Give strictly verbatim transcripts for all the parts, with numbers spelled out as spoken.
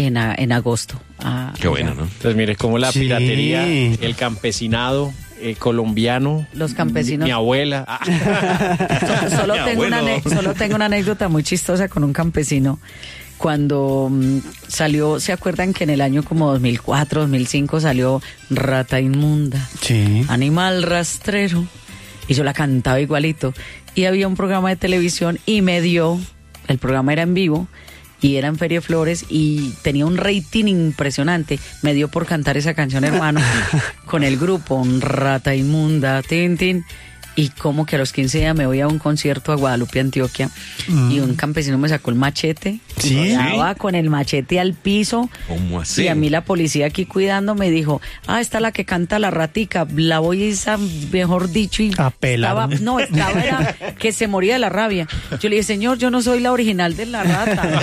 en, a, en agosto. A, Qué bueno, ¿no? Entonces, mire, como la Sí. piratería, el campesinado eh, colombiano, Los campesinos. mi, mi abuela. Ah. So- solo, Mi tengo una, abuelo. ane- solo tengo una anécdota muy chistosa con un campesino. Cuando mm, salió, ¿se acuerdan que en el año como dos mil cuatro, dos mil cinco salió Rata Inmunda? Sí. Animal rastrero. Y yo la cantaba igualito. Y había un programa de televisión y me dio, el programa era en vivo y era en Feria de Flores y tenía un rating impresionante. Me dio por cantar esa canción, hermano, con el grupo, un Rata Inmunda, tin, tin. Y como que a los quince días me voy a un concierto a Guadalupe, Antioquia, y un campesino me sacó el machete. ¿Sí? Y daba con el machete al piso. ¿Cómo así? Y a mí la policía aquí cuidando me dijo, ah, esta es la que canta la ratica, la voy a, mejor dicho, y A pelar. estaba, no, estaba era que se moría de la rabia. Yo le dije, señor, yo no soy la original de la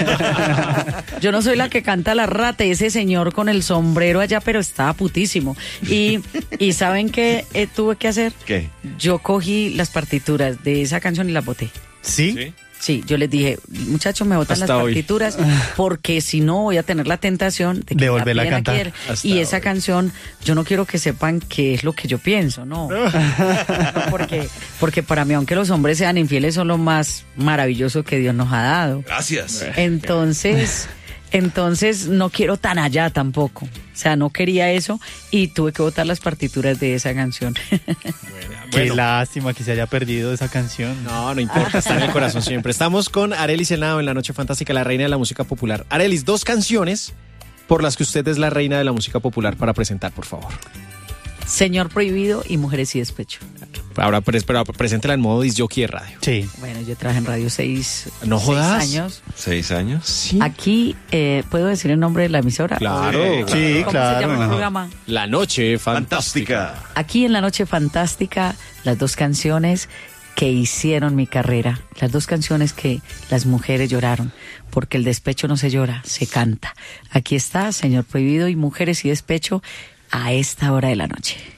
rata. Yo no soy la que canta la rata. Y ese señor con el sombrero allá, pero estaba putísimo. Y, y ¿saben qué eh, tuve que hacer? ¿Qué? Yo cogí las partituras de esa canción y las boté. ¿Sí? ¿Sí? Sí, yo les dije, muchachos, me botan Hasta las hoy. partituras porque si no voy a tener la tentación de que De me volverla a piden cantar. ayer. Hasta Y esa hoy. canción, yo no quiero que sepan qué es lo que yo pienso, no. No, porque, porque para mí, aunque los hombres sean infieles, son lo más maravilloso que Dios nos ha dado. Gracias. Entonces, entonces no quiero tan allá tampoco. O sea, no quería eso y tuve que botar las partituras de esa canción. Qué Bueno. lástima que se haya perdido esa canción. No, no importa, está en el corazón siempre. Estamos con Arelis Henao en La Noche Fantástica, la reina de la música popular. Arelis, dos canciones por las que usted es la reina de la música popular para presentar, por favor. Señor Prohibido y Mujeres y Despecho. Ahora, pero, pero preséntela en modo disc-jockey de radio. Sí. Bueno, yo trabajé en radio seis, No seis jodas. años. ¿Seis años? Sí. Aquí, eh, ¿puedo decir el nombre de la emisora? Claro. Sí, ¿Cómo claro. se llama el programa? La Noche Fantástica. Fantástica. Aquí en La Noche Fantástica, las dos canciones que hicieron mi carrera, las dos canciones que las mujeres lloraron, porque el despecho no se llora, se canta. Aquí está, Señor Prohibido y Mujeres y Despecho, a esta hora de la noche.